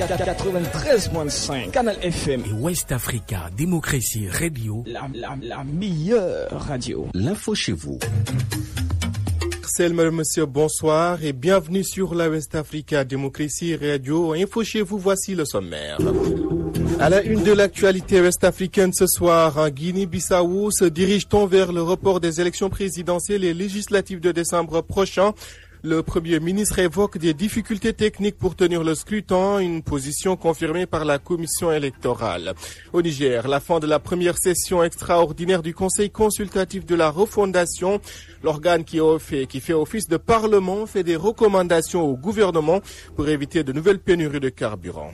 93.5 Canal FM et West Africa Démocratie Radio, la meilleure radio. L'info chez vous. Madame, monsieur, bonsoir et bienvenue sur la West Africa Démocratie Radio. Info chez vous, voici le sommaire. À la une de l'actualité ouest-africaine ce soir, en Guinée-Bissau, se dirige-t-on vers le report des élections présidentielles et législatives de décembre prochain? Le Premier ministre évoque des difficultés techniques pour tenir le scrutin, une position confirmée par la commission électorale. Au Niger, la fin de la première session extraordinaire du Conseil consultatif de la refondation. L'organe qui fait office de parlement fait des recommandations au gouvernement pour éviter de nouvelles pénuries de carburant.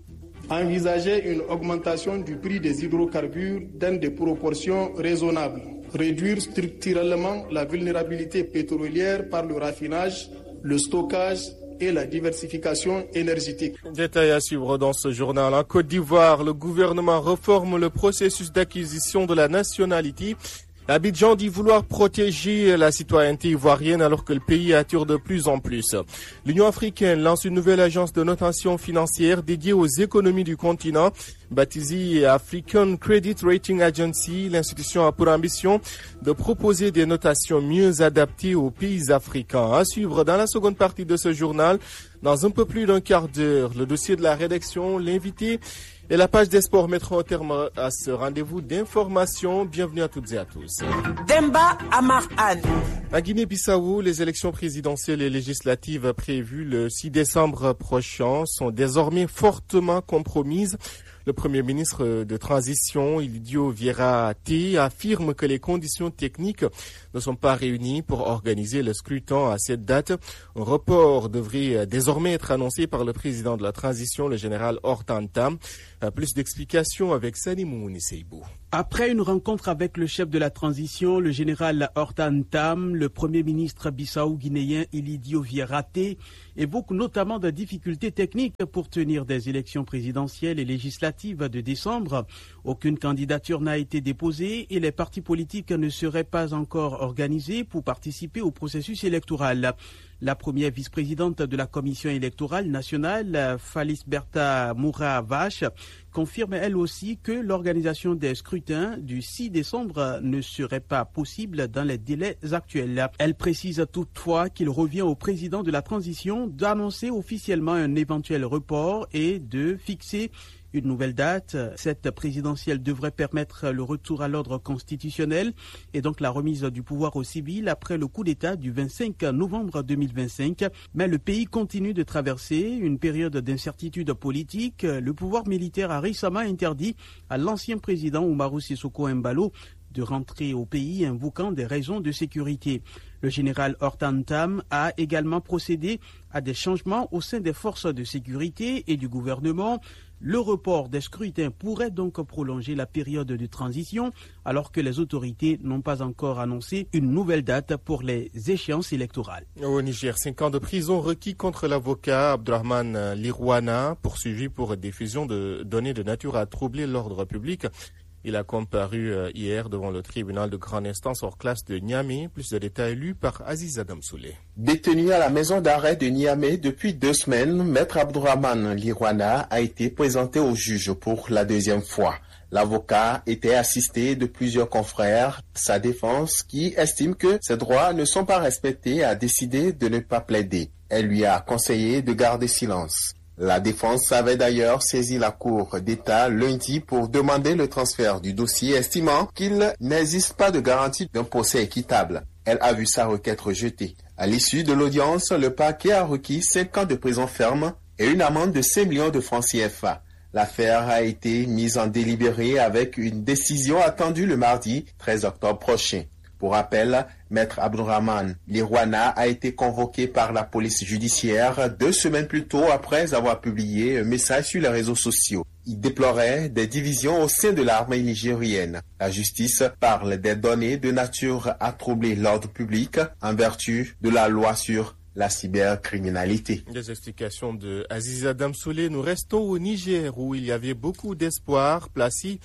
Envisager une augmentation du prix des hydrocarbures dans des proportions raisonnables. Réduire structurellement la vulnérabilité pétrolière par le raffinage, le stockage et la diversification énergétique. Détail à suivre dans ce journal. En Côte d'Ivoire, le gouvernement réforme le processus d'acquisition de la nationalité. Abidjan dit vouloir protéger la citoyenneté ivoirienne alors que le pays attire de plus en plus. L'Union africaine lance une nouvelle agence de notation financière dédiée aux économies du continent. Baptisée African Credit Rating Agency, l'institution a pour ambition de proposer des notations mieux adaptées aux pays africains. À suivre dans la seconde partie de ce journal, dans un peu plus d'un quart d'heure, le dossier de la rédaction, l'invité et la page des sports mettront un terme à ce rendez-vous d'information. Bienvenue à toutes et à tous. Demba Amarhan. À Guinée-Bissau, les élections présidentielles et législatives prévues le 6 décembre prochain sont désormais fortement compromises. Le Premier ministre de transition, Ididio Vieira Té, affirme que les conditions techniques ne sont pas réunies pour organiser le scrutin à cette date. Un report devrait désormais être annoncé par le président de la transition, le général Hortan Tam. Plus d'explications avec Salimou Nisseibou. Après une rencontre avec le chef de la transition, le général Hortan Tam, le Premier ministre bissau-guinéen Ididio Vieira Té évoque notamment de difficultés techniques pour tenir des élections présidentielles et législatives de décembre. Aucune candidature n'a été déposée et les partis politiques ne seraient pas encore organisés pour participer au processus électoral. La première vice-présidente de la commission électorale nationale, Falisberta Moura-Vache, confirme elle aussi que l'organisation des scrutins du 6 décembre ne serait pas possible dans les délais actuels. Elle précise toutefois qu'il revient au président de la transition d'annoncer officiellement un éventuel report et de fixer une nouvelle date. Cette présidentielle devrait permettre le retour à l'ordre constitutionnel et donc la remise du pouvoir aux civils après le coup d'État du 25 novembre 2025. Mais le pays continue de traverser une période d'incertitude politique. Le pouvoir militaire a récemment interdit à l'ancien président Umaru Sissoco Embalo de rentrer au pays, invoquant des raisons de sécurité. Le général Hortan Tam a également procédé à des changements au sein des forces de sécurité et du gouvernement. Le report des scrutins pourrait donc prolonger la période de transition alors que les autorités n'ont pas encore annoncé une nouvelle date pour les échéances électorales. Au Niger, 5 ans de prison requis contre l'avocat Abdourahmane Lirwana, poursuivi pour diffusion de données de nature à troubler l'ordre public. Il a comparu hier devant le tribunal de grande instance hors classe de Niamey. Plus de détails lus par Aziz Adam Souley. Détenu à la maison d'arrêt de Niamey depuis 2 semaines, Maître Abdourahmane Lirwana a été présenté au juge pour la deuxième fois. L'avocat était assisté de plusieurs confrères. Sa défense, qui estime que ses droits ne sont pas respectés, a décidé de ne pas plaider. Elle lui a conseillé de garder silence. La défense avait d'ailleurs saisi la Cour d'État lundi pour demander le transfert du dossier, estimant qu'il n'existe pas de garantie d'un procès équitable. Elle a vu sa requête rejetée. À l'issue de l'audience, le parquet a requis 5 ans de prison ferme et une amende de 5 millions de francs CFA. L'affaire a été mise en délibéré avec une décision attendue le mardi 13 octobre prochain. Pour rappel, Maître Abdourahmane Lirwana a été convoqué par la police judiciaire 2 semaines plus tôt après avoir publié un message sur les réseaux sociaux. Il déplorait des divisions au sein de l'armée nigérienne. La justice parle des données de nature à troubler l'ordre public en vertu de la loi sur la cybercriminalité. Des explications de Aziz Adam Souley. Nous restons au Niger où il y avait beaucoup d'espoir placé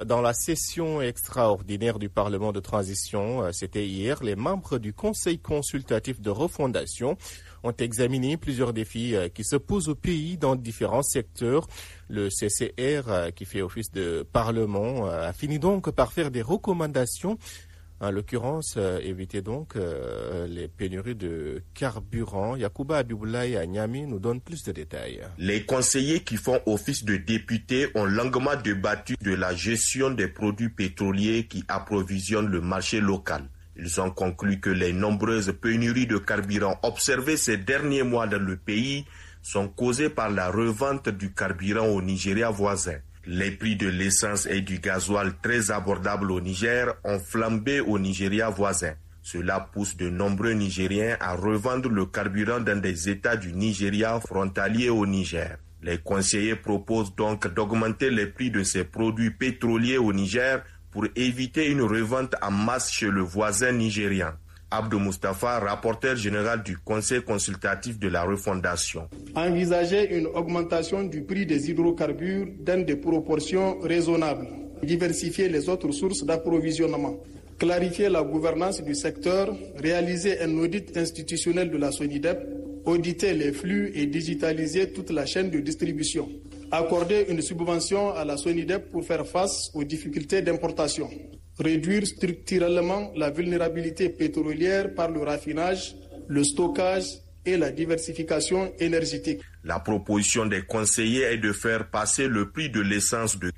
Dans la session extraordinaire du Parlement de transition, c'était hier, les membres du Conseil consultatif de refondation ont examiné plusieurs défis qui se posent au pays dans différents secteurs. Le CCR, qui fait office de Parlement, a fini donc par faire des recommandations. En l'occurrence, éviter donc les pénuries de carburant. Yacouba Abiboulaye à Niamey nous donne plus de détails. Les conseillers qui font office de députés ont longuement débattu de la gestion des produits pétroliers qui approvisionnent le marché local. Ils ont conclu que les nombreuses pénuries de carburant observées ces derniers mois dans le pays sont causées par la revente du carburant au Nigeria voisin. Les prix de l'essence et du gasoil très abordables au Niger ont flambé au Nigeria voisin. Cela pousse de nombreux Nigériens à revendre le carburant dans des États du Nigeria frontaliers au Niger. Les conseillers proposent donc d'augmenter les prix de ces produits pétroliers au Niger pour éviter une revente en masse chez le voisin nigérian. Abdou Mustafa, rapporteur général du Conseil consultatif de la refondation. Envisager une augmentation du prix des hydrocarbures dans des proportions raisonnables. Diversifier les autres sources d'approvisionnement. Clarifier la gouvernance du secteur. Réaliser un audit institutionnel de la SONIDEP. Auditer les flux et digitaliser toute la chaîne de distribution. Accorder une subvention à la SONIDEP pour faire face aux difficultés d'importation. Réduire structurellement la vulnérabilité pétrolière par le raffinage, le stockage et la diversification énergétique. La proposition des conseillers est de faire passer le prix de l'essence de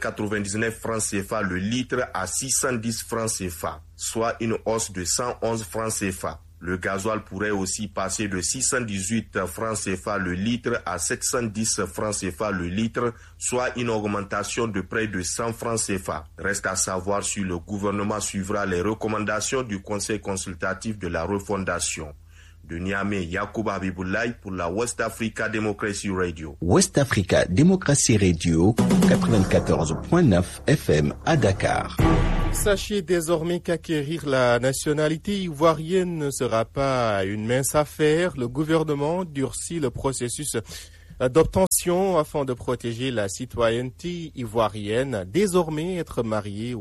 499 francs CFA le litre à 610 francs CFA, soit une hausse de 111 francs CFA. Le gasoil pourrait aussi passer de 618 francs CFA le litre à 710 francs CFA le litre, soit une augmentation de près de 100 francs CFA. Reste à savoir si le gouvernement suivra les recommandations du Conseil consultatif de la refondation. De Niamey, Yacouba Abiboulaye pour la West Africa Democracy Radio. West Africa Democracy Radio, 94.9 FM à Dakar. Sachez désormais qu'acquérir la nationalité ivoirienne ne sera pas une mince affaire. Le gouvernement durcit le processus d'obtention afin de protéger la citoyenneté ivoirienne. Désormais, être marié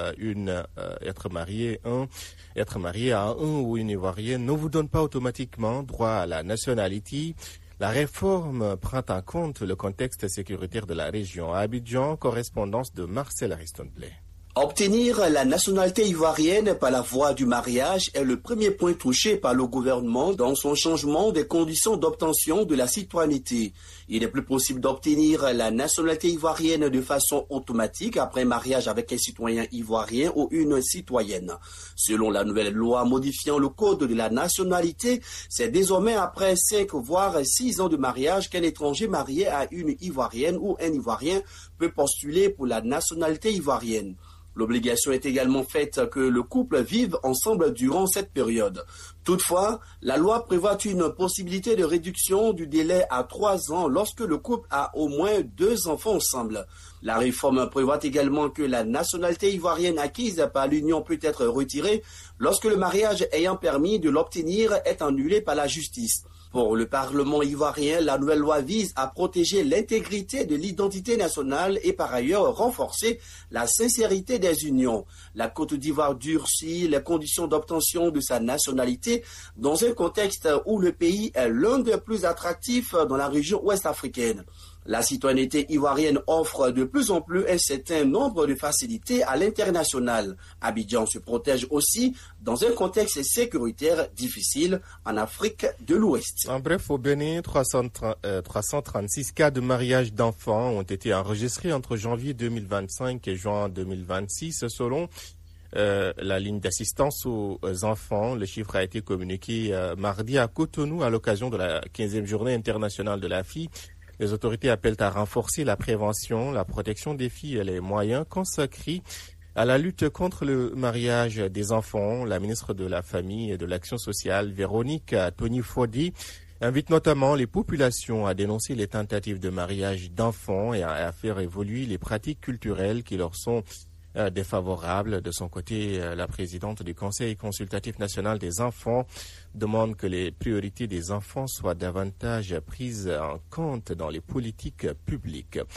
à un ou une ivoirienne ne vous donne pas automatiquement droit à la nationalité. La réforme prend en compte le contexte sécuritaire de la région. À Abidjan, correspondance de Marcel Ariston-Play. Obtenir la nationalité ivoirienne par la voie du mariage est le premier point touché par le gouvernement dans son changement des conditions d'obtention de la citoyenneté. Il n'est plus possible d'obtenir la nationalité ivoirienne de façon automatique après mariage avec un citoyen ivoirien ou une citoyenne. Selon la nouvelle loi modifiant le code de la nationalité, c'est désormais après 5 voire 6 ans de mariage qu'un étranger marié à une ivoirienne ou un ivoirien peut postuler pour la nationalité ivoirienne. L'obligation est également faite que le couple vive ensemble durant cette période. Toutefois, la loi prévoit une possibilité de réduction du délai à 3 ans lorsque le couple a au moins 2 enfants ensemble. La réforme prévoit également que la nationalité ivoirienne acquise par l'Union peut être retirée lorsque le mariage ayant permis de l'obtenir est annulé par la justice. Pour le Parlement ivoirien, la nouvelle loi vise à protéger l'intégrité de l'identité nationale et par ailleurs renforcer la sincérité des unions. La Côte d'Ivoire durcit les conditions d'obtention de sa nationalité dans un contexte où le pays est l'un des plus attractifs dans la région ouest africaine. La citoyenneté ivoirienne offre de plus en plus un certain nombre de facilités à l'international. Abidjan se protège aussi dans un contexte sécuritaire difficile en Afrique de l'Ouest. En bref, au Bénin, 336 cas de mariage d'enfants ont été enregistrés entre janvier 2025 et juin 2026 selon la ligne d'assistance aux enfants. Le chiffre a été communiqué mardi à Cotonou à l'occasion de la 15e journée internationale de la fille. Les autorités appellent à renforcer la prévention, la protection des filles et les moyens consacrés à la lutte contre le mariage des enfants. La ministre de la Famille et de l'Action sociale, Véronique Tony-Fodi, invite notamment les populations à dénoncer les tentatives de mariage d'enfants et à faire évoluer les pratiques culturelles qui leur sont défavorable. De son côté, la présidente du Conseil consultatif national des enfants demande que les priorités des enfants soient davantage prises en compte dans les politiques publiques.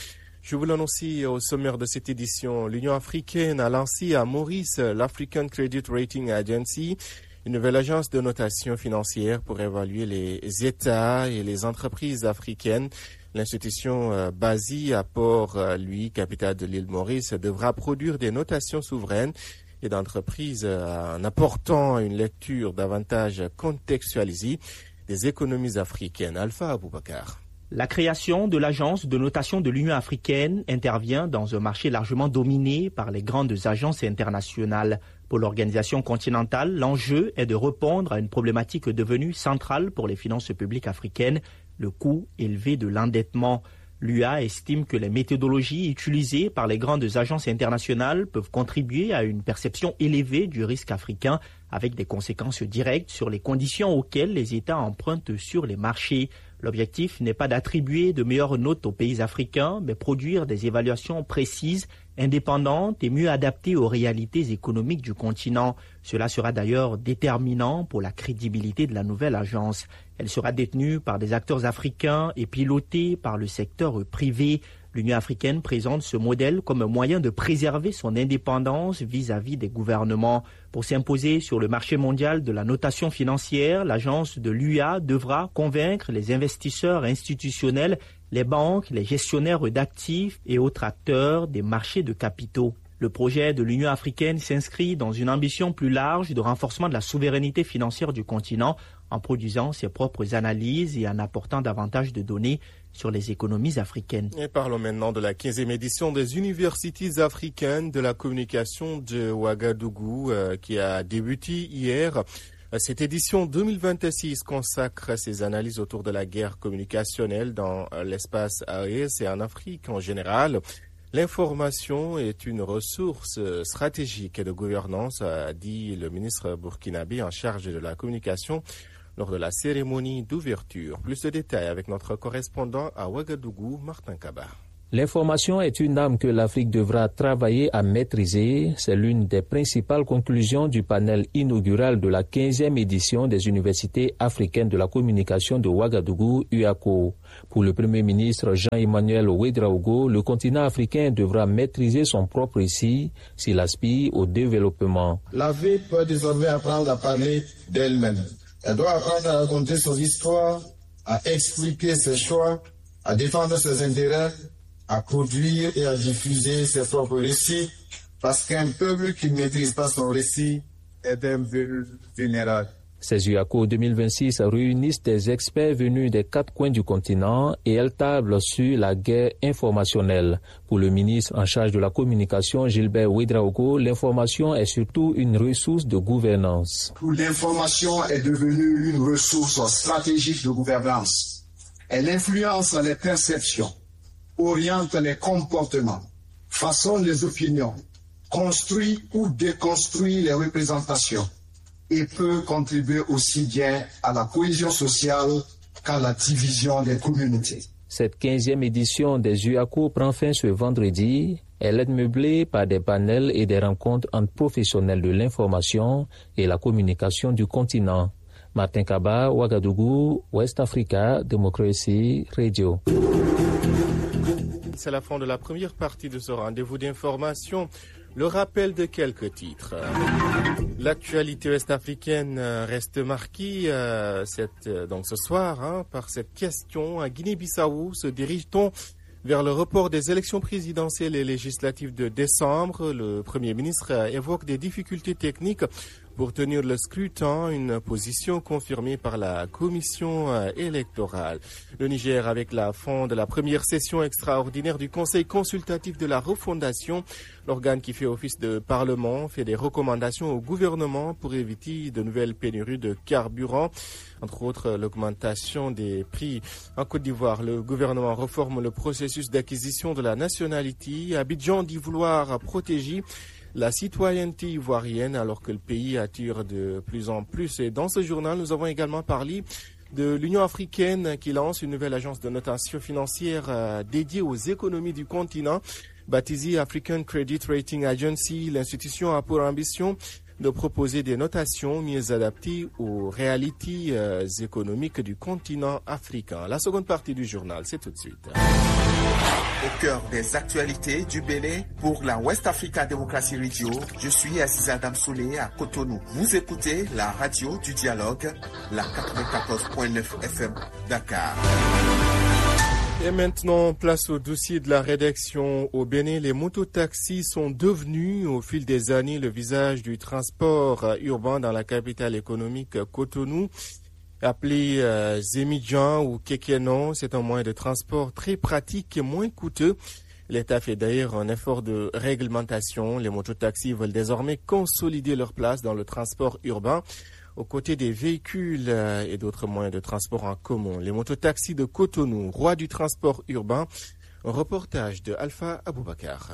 Je vous l'annonce au sommaire de cette édition. L'Union africaine a lancé à Maurice l'African Credit Rating Agency, une nouvelle agence de notation financière pour évaluer les États et les entreprises africaines. L'institution basée à Port-Louis, capitale de l'île Maurice, devra produire des notations souveraines et d'entreprises en apportant une lecture davantage contextualisée des économies africaines. Alpha Aboubakar. La création de l'agence de notation de l'Union africaine intervient dans un marché largement dominé par les grandes agences internationales. Pour l'organisation continentale, l'enjeu est de répondre à une problématique devenue centrale pour les finances publiques africaines, le coût élevé de l'endettement. L'UA estime que les méthodologies utilisées par les grandes agences internationales peuvent contribuer à une perception élevée du risque africain, avec des conséquences directes sur les conditions auxquelles les États empruntent sur les marchés. L'objectif n'est pas d'attribuer de meilleures notes aux pays africains, mais produire des évaluations précises, indépendantes et mieux adaptées aux réalités économiques du continent. Cela sera d'ailleurs déterminant pour la crédibilité de la nouvelle agence. Elle sera détenue par des acteurs africains et pilotée par le secteur privé. L'Union africaine présente ce modèle comme un moyen de préserver son indépendance vis-à-vis des gouvernements. Pour s'imposer sur le marché mondial de la notation financière, l'agence de l'UA devra convaincre les investisseurs institutionnels, les banques, les gestionnaires d'actifs et autres acteurs des marchés de capitaux. Le projet de l'Union africaine s'inscrit dans une ambition plus large de renforcement de la souveraineté financière du continent en produisant ses propres analyses et en apportant davantage de données sur les économies africaines. Et parlons maintenant de la 15e édition des universités africaines de la communication de Ouagadougou qui a débuté hier. Cette édition 2026 consacre ses analyses autour de la guerre communicationnelle dans l'espace AES et en Afrique en général. L'information est une ressource stratégique de gouvernance, a dit le ministre burkinabé en charge de la communication lors de la cérémonie d'ouverture. Plus de détails avec notre correspondant à Ouagadougou, Martin Kaba. L'information est une arme que l'Afrique devra travailler à maîtriser. C'est l'une des principales conclusions du panel inaugural de la 15e édition des universités africaines de la communication de Ouagadougou, UACO. Pour le Premier ministre Jean-Emmanuel Ouédraogo, le continent africain devra maîtriser son propre récit s'il aspire au développement. L'Afrique peut désormais apprendre à parler d'elle-même. Elle doit apprendre à raconter son histoire, à expliquer ses choix, à défendre ses intérêts, à produire et à diffuser ses propres récits, parce qu'un peuple qui ne maîtrise pas son récit est un peuple vulnérable. Ces UACO 2026 réunissent des experts venus des 4 coins du continent et elles tablent sur la guerre informationnelle. Pour le ministre en charge de la communication, Gilbert Ouédraogo, l'information est surtout une ressource de gouvernance. L'information est devenue une ressource stratégique de gouvernance. Elle influence les perceptions, oriente les comportements, façonne les opinions, construit ou déconstruit les représentations et peut contribuer aussi bien à la cohésion sociale qu'à la division des communautés. Cette 15e édition des UACO prend fin ce vendredi. Elle est meublée par des panels et des rencontres entre professionnels de l'information et la communication du continent. Martin Kaba, Ouagadougou, West Africa, Démocratie Radio. C'est la fin de la première partie de ce rendez-vous d'information. Le rappel de quelques titres. L'actualité ouest-africaine reste marquée donc ce soir par cette question. À Guinée-Bissau, se dirige-t-on vers le report des élections présidentielles et législatives de décembre? Le Premier ministre évoque des difficultés techniques pour tenir le scrutin, une position confirmée par la commission électorale. Le Niger, avec la fin de la première session extraordinaire du Conseil consultatif de la refondation, l'organe qui fait office de parlement fait des recommandations au gouvernement pour éviter de nouvelles pénuries de carburant, entre autres l'augmentation des prix. En Côte d'Ivoire, le gouvernement réforme le processus d'acquisition de la nationalité. Abidjan dit vouloir protéger la citoyenneté ivoirienne alors que le pays attire de plus en plus. Et dans ce journal, nous avons également parlé de l'Union africaine qui lance une nouvelle agence de notation financière dédiée aux économies du continent. Baptisée African Credit Rating Agency, l'institution a pour ambition de proposer des notations mieux adaptées aux réalités économiques du continent africain. La seconde partie du journal, c'est tout de suite. Au cœur des actualités du Bénin pour la West Africa Democracy Radio, je suis Aziz Adam Soulé à Cotonou. Vous écoutez la radio du dialogue, la 94.9 FM Dakar. Et maintenant, place au dossier de la rédaction. Au Bénin, les mototaxis sont devenus au fil des années le visage du transport urbain dans la capitale économique Cotonou. Appelé Zemidjan ou Kekeno, c'est un moyen de transport très pratique et moins coûteux. L'État fait d'ailleurs un effort de réglementation. Les mototaxis veulent désormais consolider leur place dans le transport urbain aux côtés des véhicules et d'autres moyens de transport en commun. Les mototaxis de Cotonou, roi du transport urbain. Un reportage de Alpha Aboubakar.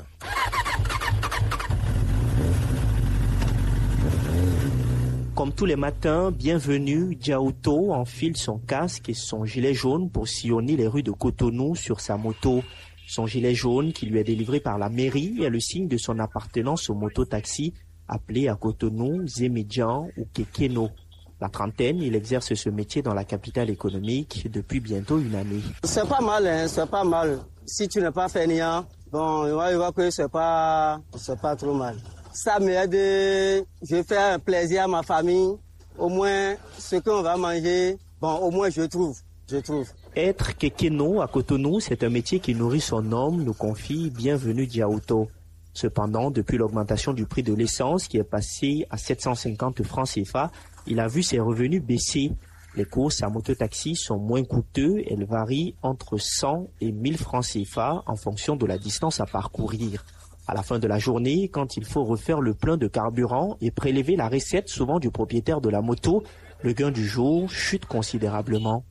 Comme tous les matins, bienvenue, Diaouto enfile son casque et son gilet jaune pour sillonner les rues de Cotonou sur sa moto. Son gilet jaune, qui lui est délivré par la mairie, est le signe de son appartenance au mototaxi, appelé à Cotonou Zemidjan ou Kekeno. La trentaine, il exerce ce métier dans la capitale économique depuis bientôt une année. C'est pas mal, c'est pas mal. Si tu n'es pas fainéant, bon, il va que c'est pas trop mal. Ça m'aide, je fais un plaisir à ma famille. Au moins, ce qu'on va manger, bon, au moins je trouve. Être Kekeno à Cotonou, c'est un métier qui nourrit son homme, nous confie Bienvenue Diaouto. Cependant, depuis l'augmentation du prix de l'essence qui est passé à 750 francs CFA, il a vu ses revenus baisser. Les courses à mototaxi sont moins coûteux, elles varient entre 100 et 1000 francs CFA en fonction de la distance à parcourir. À la fin de la journée, quand il faut refaire le plein de carburant et prélever la recette souvent du propriétaire de la moto, le gain du jour chute considérablement.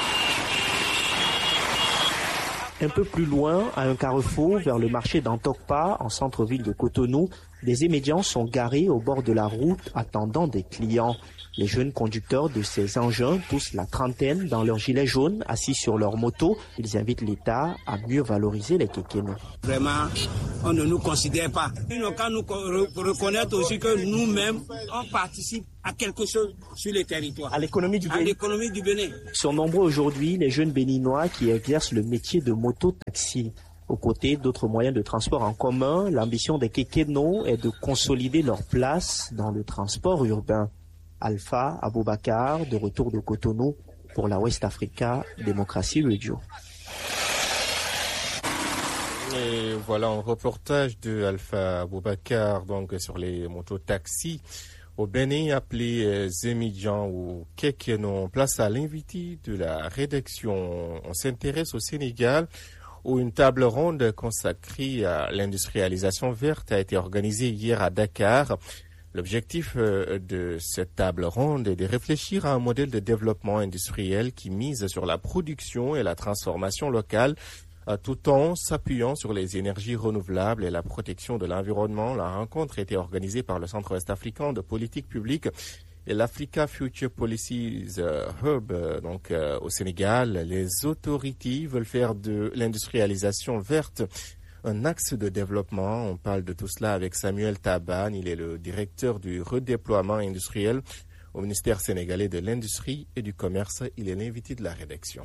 Un peu plus loin, à un carrefour, vers le marché d'Antokpa, en centre-ville de Cotonou, des émédiants sont garés au bord de la route attendant des clients. Les jeunes conducteurs de ces engins poussent la trentaine dans leurs gilets jaunes, assis sur leur moto. Ils invitent l'État à mieux valoriser les Kekeno. Vraiment, on ne nous considère pas. Il n'a qu'à nous reconnaître aussi que nous-mêmes, on participe à quelque chose sur les territoires. À l'économie du Bénin. À l'économie du Bénin. Sont nombreux aujourd'hui les jeunes béninois qui exercent le métier de moto-taxi. Aux côtés d'autres moyens de transport en commun, l'ambition des Kekeno est de consolider leur place dans le transport urbain. Alpha Aboubakar, de retour de Cotonou pour la West Africa Democracy Radio. Et voilà un reportage de Alpha Aboubakar donc sur les mototaxis au Bénin appelé Zemidjan ou Kekeno. Place à l'invité de la rédaction. On s'intéresse au Sénégal où une table ronde consacrée à l'industrialisation verte a été organisée hier à Dakar. L'objectif de cette table ronde est de réfléchir à un modèle de développement industriel qui mise sur la production et la transformation locale tout en s'appuyant sur les énergies renouvelables et la protection de l'environnement. La rencontre a été organisée par le Centre ouest-africain de politique publique et l'Africa Future Policies Hub au Sénégal. Les autorités veulent faire de l'industrialisation verte un axe de développement. On parle de tout cela avec Samuel Taban. Il est le directeur du redéploiement industriel au ministère sénégalais de l'Industrie et du Commerce. Il est l'invité de la rédaction.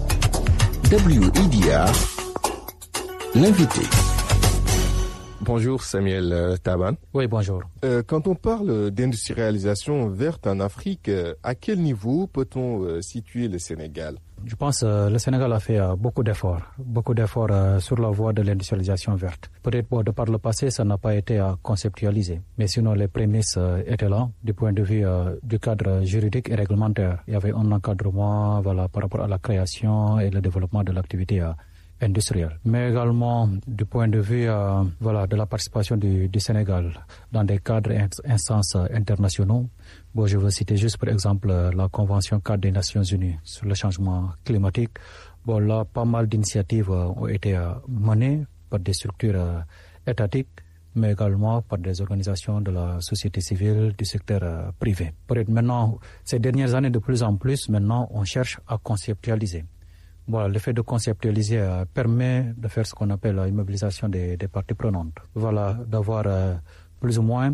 WIDR, l'invité. Bonjour Samuel Taban. Oui, bonjour. Quand on parle d'industrialisation verte en Afrique, à quel niveau peut-on situer le Sénégal ? Je pense que le Sénégal a fait beaucoup d'efforts sur la voie de l'industrialisation verte. Peut-être de par le passé, ça n'a pas été conceptualisé. Mais sinon, les prémices étaient là du point de vue du cadre juridique et réglementaire. Il y avait un encadrement par rapport à la création et le développement de l'activité industrielle. Mais également du point de vue de la participation du Sénégal dans des cadres et instances internationaux. Bon, je veux citer juste par exemple la Convention cadre des Nations Unies sur le changement climatique. Bon, là, pas mal d'initiatives ont été menées par des structures étatiques, mais également par des organisations de la société civile, du secteur privé. Peut-être maintenant, ces dernières années, de plus en plus, maintenant, on cherche à conceptualiser. Voilà, le fait de conceptualiser permet de faire ce qu'on appelle une mobilisation des parties prenantes. Voilà, d'avoir plus ou moins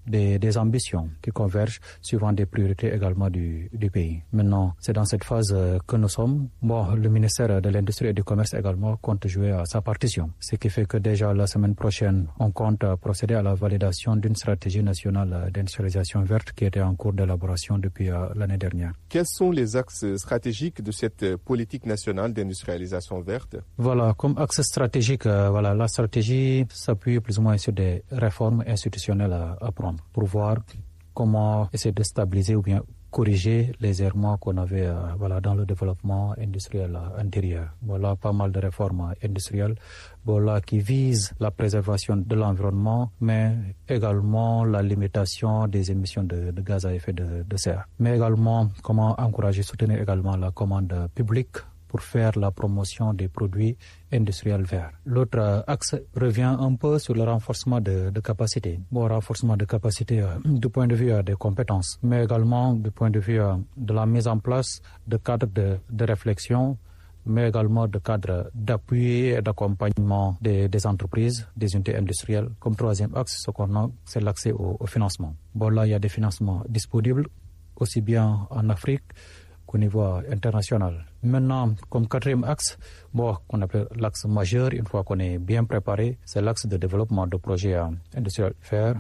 des ambitions qui convergent suivant des priorités également du pays. Maintenant, c'est dans cette phase que nous sommes. Bon, le ministère de l'Industrie et du Commerce également compte jouer à sa partition, ce qui fait que déjà la semaine prochaine, on compte procéder à la validation d'une stratégie nationale d'industrialisation verte qui était en cours d'élaboration depuis l'année dernière. Quels sont les axes stratégiques de cette politique nationale d'industrialisation verte? Voilà, comme axe stratégique, la stratégie s'appuie plus ou moins sur des réformes institutionnelles à prendre pour voir comment essayer de stabiliser ou bien corriger les errements qu'on avait dans le développement industriel intérieur. Voilà, pas mal de réformes industrielles qui visent la préservation de l'environnement, mais également la limitation des émissions de gaz à effet de serre. Mais également, comment encourager, soutenir également la commande publique pour faire la promotion des produits industriels verts. L'autre axe revient un peu sur le renforcement de capacité. Renforcement de capacité du point de vue des compétences, mais également du point de vue de la mise en place de cadres de réflexion, mais également de cadres d'appui et d'accompagnement des entreprises, des unités industrielles. Comme troisième axe, c'est l'accès au financement. Là, il y a des financements disponibles, aussi bien en Afrique qu'au niveau international. Maintenant, comme quatrième axe, qu'on appelle l'axe majeur, une fois qu'on est bien préparé, c'est l'axe de développement de projets industriels verts.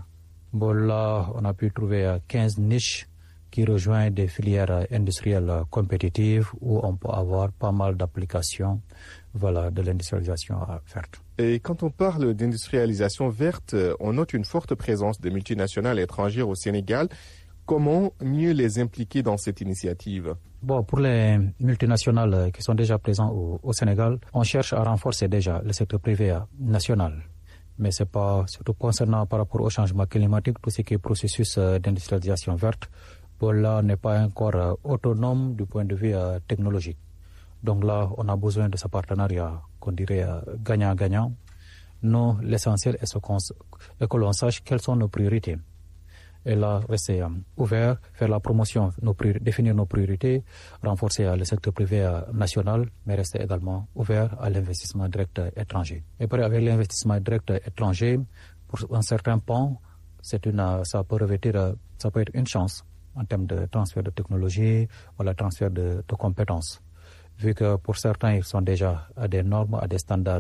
Là, on a pu trouver 15 niches qui rejoignent des filières industrielles compétitives où on peut avoir pas mal d'applications de l'industrialisation verte. Et quand on parle d'industrialisation verte, on note une forte présence de multinationales étrangères au Sénégal. Comment mieux les impliquer dans cette initiative? Pour les multinationales qui sont déjà présentes au Sénégal, on cherche à renforcer déjà le secteur privé national. Mais c'est pas, surtout concernant par rapport au changement climatique, tout ce qui est processus d'industrialisation verte, là n'est pas encore autonome du point de vue technologique. Donc là, on a besoin de ce partenariat qu'on dirait gagnant-gagnant. Nous, l'essentiel est que l'on sache quelles sont nos priorités. Et là, rester ouvert, faire la promotion, définir nos priorités, renforcer le secteur privé national, mais rester également ouvert à l'investissement direct étranger. Et puis avec l'investissement direct étranger, pour un certain pan, ça peut être une chance en termes de transfert de technologie ou le transfert de compétences. Vu que pour certains, ils sont déjà à des normes, à des standards